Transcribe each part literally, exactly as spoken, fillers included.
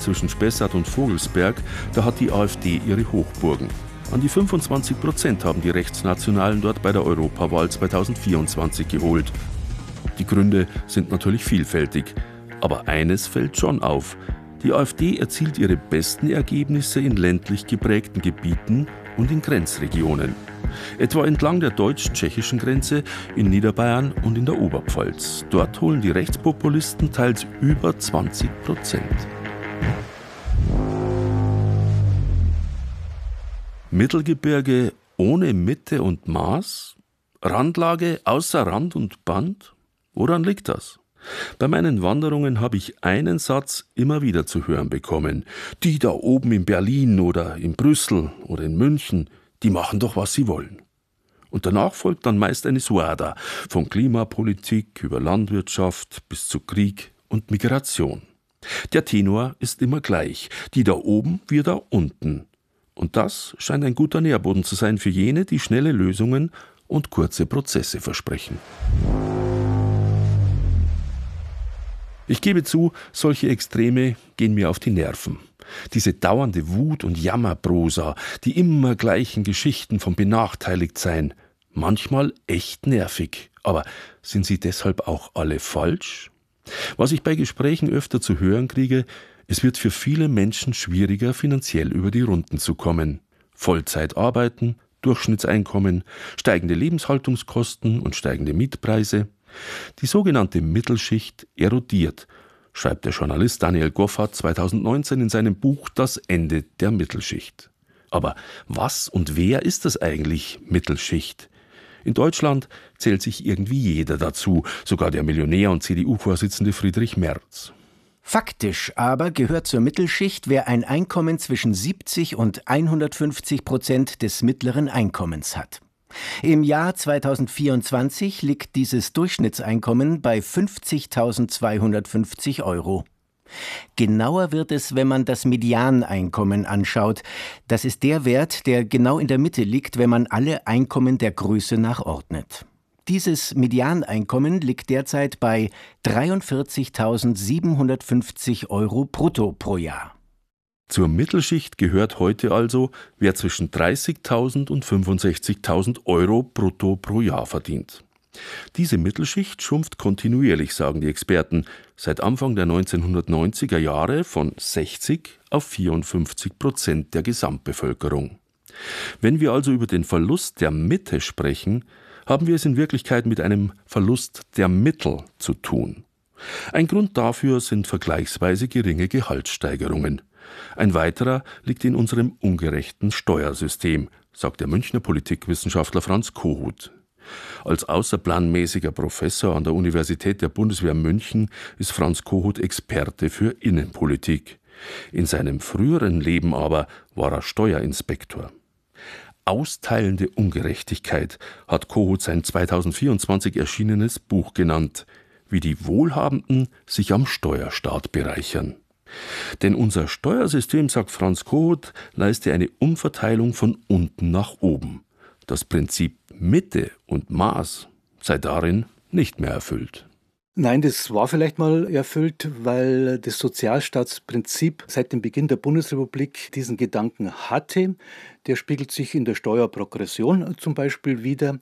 zwischen Spessart und Vogelsberg, da hat die AfD ihre Hochburgen. An die fünfundzwanzig Prozent haben die Rechtsnationalen dort bei der Europawahl zweitausendvierundzwanzig geholt. Die Gründe sind natürlich vielfältig. Aber eines fällt schon auf. Die AfD erzielt ihre besten Ergebnisse in ländlich geprägten Gebieten und in Grenzregionen. Etwa entlang der deutsch-tschechischen Grenze, in Niederbayern und in der Oberpfalz. Dort holen die Rechtspopulisten teils über zwanzig Prozent. Mittelgebirge ohne Mitte und Maß? Randlage außer Rand und Band? Woran liegt das? Bei meinen Wanderungen habe ich einen Satz immer wieder zu hören bekommen. Die da oben in Berlin oder in Brüssel oder in München, die machen doch, was sie wollen. Und danach folgt dann meist eine Suada, von Klimapolitik über Landwirtschaft bis zu Krieg und Migration. Der Tenor ist immer gleich, die da oben, wir da unten. Und das scheint ein guter Nährboden zu sein für jene, die schnelle Lösungen und kurze Prozesse versprechen. Ich gebe zu, solche Extreme gehen mir auf die Nerven. Diese dauernde Wut- und Jammerprosa, die immer gleichen Geschichten vom Benachteiligtsein, manchmal echt nervig. Aber sind sie deshalb auch alle falsch? Was ich bei Gesprächen öfter zu hören kriege, es wird für viele Menschen schwieriger, finanziell über die Runden zu kommen. Vollzeit arbeiten, Durchschnittseinkommen, steigende Lebenshaltungskosten und steigende Mietpreise. Die sogenannte Mittelschicht erodiert, schreibt der Journalist Daniel Goffart zweitausendneunzehn in seinem Buch Das Ende der Mittelschicht. Aber was und wer ist das eigentlich, Mittelschicht? In Deutschland zählt sich irgendwie jeder dazu, sogar der Millionär und C D U-Vorsitzende Friedrich Merz. Faktisch aber gehört zur Mittelschicht, wer ein Einkommen zwischen siebzig und hundertfünfzig Prozent des mittleren Einkommens hat. Im Jahr zweitausendvierundzwanzig liegt dieses Durchschnittseinkommen bei fünfzigtausendzweihundertfünfzig Euro. Genauer wird es, wenn man das Medianeinkommen anschaut. Das ist der Wert, der genau in der Mitte liegt, wenn man alle Einkommen der Größe nach ordnet. Dieses Medianeinkommen liegt derzeit bei dreiundvierzigtausendsiebenhundertfünfzig Euro brutto pro Jahr. Zur Mittelschicht gehört heute also, wer zwischen dreißigtausend und fünfundsechzigtausend Euro brutto pro Jahr verdient. Diese Mittelschicht schrumpft kontinuierlich, sagen die Experten, seit Anfang der neunzehnhundertneunziger Jahre von sechzig auf vierundfünfzig Prozent der Gesamtbevölkerung. Wenn wir also über den Verlust der Mitte sprechen, haben wir es in Wirklichkeit mit einem Verlust der Mittel zu tun. Ein Grund dafür sind vergleichsweise geringe Gehaltssteigerungen. Ein weiterer liegt in unserem ungerechten Steuersystem, sagt der Münchner Politikwissenschaftler Franz Kohut. Als außerplanmäßiger Professor an der Universität der Bundeswehr München ist Franz Kohut Experte für Innenpolitik. In seinem früheren Leben aber war er Steuerinspektor. Austeilende Ungerechtigkeit hat Kohut sein zweitausendvierundzwanzig erschienenes Buch genannt, wie die Wohlhabenden sich am Steuerstaat bereichern. Denn unser Steuersystem, sagt Franz Kohut, leiste eine Umverteilung von unten nach oben. Das Prinzip Mitte und Maß sei darin nicht mehr erfüllt. Nein, das war vielleicht mal erfüllt, weil das Sozialstaatsprinzip seit dem Beginn der Bundesrepublik diesen Gedanken hatte. Der spiegelt sich in der Steuerprogression zum Beispiel wider.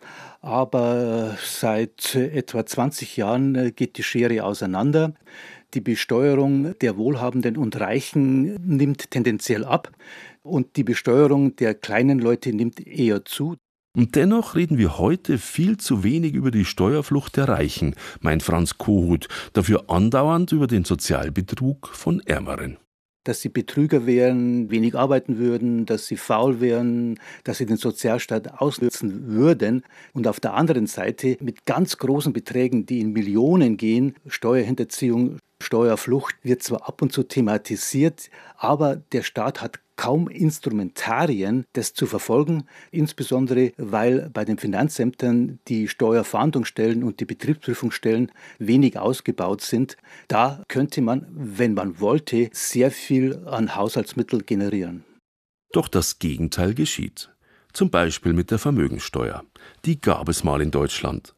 Aber seit etwa zwanzig Jahren geht die Schere auseinander. Die Besteuerung der Wohlhabenden und Reichen nimmt tendenziell ab und die Besteuerung der kleinen Leute nimmt eher zu. Und dennoch reden wir heute viel zu wenig über die Steuerflucht der Reichen, meint Franz Kohut, dafür andauernd über den Sozialbetrug von Ärmeren. Dass sie Betrüger wären, wenig arbeiten würden, dass sie faul wären, dass sie den Sozialstaat ausnutzen würden. Und auf der anderen Seite mit ganz großen Beträgen, die in Millionen gehen, Steuerhinterziehung, Steuerflucht wird zwar ab und zu thematisiert, aber der Staat hat kaum Instrumentarien, das zu verfolgen, insbesondere weil bei den Finanzämtern die Steuerfahndungsstellen und die Betriebsprüfungsstellen wenig ausgebaut sind. Da könnte man, wenn man wollte, sehr viel an Haushaltsmitteln generieren. Doch das Gegenteil geschieht. Zum Beispiel mit der Vermögenssteuer. Die gab es mal in Deutschland.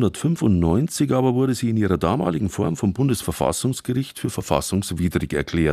neunzehnhundertfünfundneunzig aber wurde sie in ihrer damaligen Form vom Bundesverfassungsgericht für verfassungswidrig erklärt.